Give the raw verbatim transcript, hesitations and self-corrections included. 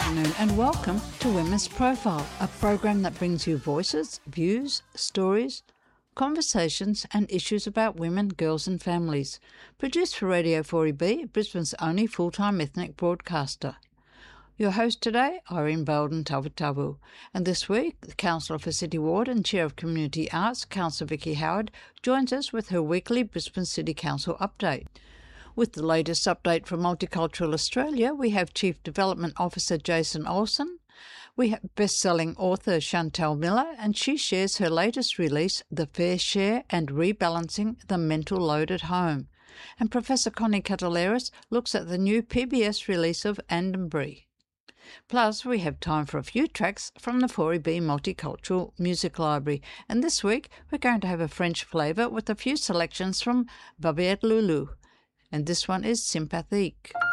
afternoon and welcome to Women's Profile, a program that brings you voices, views, stories, conversations and issues about women, girls and families. Produced for Radio four E B, Brisbane's only full-time ethnic broadcaster. Your host today, Irene Belden Tavutavu. And this week, the Councillor for City Ward and Chair of Community Arts, Councillor Vicky Howard, joins us with her weekly Brisbane City Council update. With the latest update from Multicultural Australia, we have Chief Development Officer Jason Olsen. We have best-selling author Chantel Miller, and she shares her latest release, The Fair Share and Rebalancing the Mental Load at Home. And Professor Connie Cataleras looks at the new P B S release of Andambury. Plus, we have time for a few tracks from the four E B Multicultural Music Library. And this week, we're going to have a French flavour with a few selections from Babette Loulou. And this one is Sympathique.